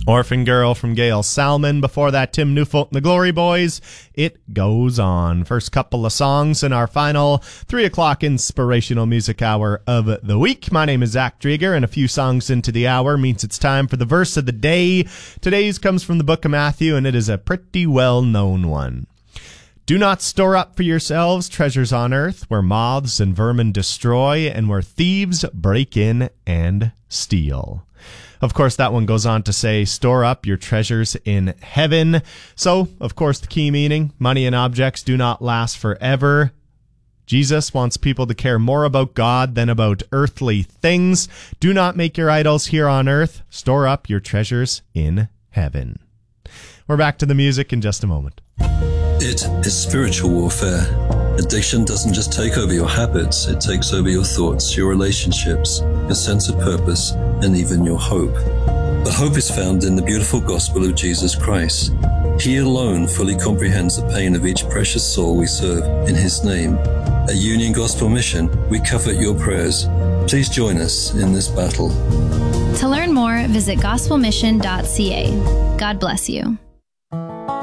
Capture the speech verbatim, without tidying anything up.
Orphan Girl from Gail Salmon. Before that, Tim Newfold and the Glory Boys. It Goes On. First couple of songs in our final three o'clock inspirational music hour of the week. My name is Zach Drieger, and a few songs into the hour means it's time for the verse of the day. Today's comes from the book of Matthew, and it is a pretty well-known one. Do not store up for yourselves treasures on earth, where moths and vermin destroy, and where thieves break in and steal. Of course, that one goes on to say, store up your treasures in heaven. So, of course, the key meaning, money and objects do not last forever. Jesus wants people to care more about God than about earthly things. Do not make your idols here on earth. Store up your treasures in heaven. We're back to the music in just a moment. It is spiritual warfare. Addiction doesn't just take over your habits, it takes over your thoughts, your relationships, your sense of purpose, and even your hope. But hope is found in the beautiful gospel of Jesus Christ. He alone fully comprehends the pain of each precious soul we serve in His name. At Union Gospel Mission, we covet your prayers. Please join us in this battle. To learn more, visit gospel mission dot c a. God bless you.